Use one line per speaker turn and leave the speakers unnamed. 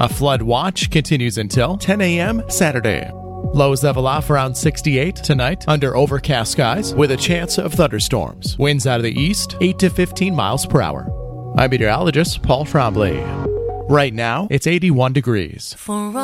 A flood watch continues until 10 a.m. Saturday. Lows level off around 68 tonight under overcast skies with a chance of thunderstorms. Winds out of the east, 8 to 15 miles per hour. I'm meteorologist Paul Trombley. Right now, it's 81 degrees.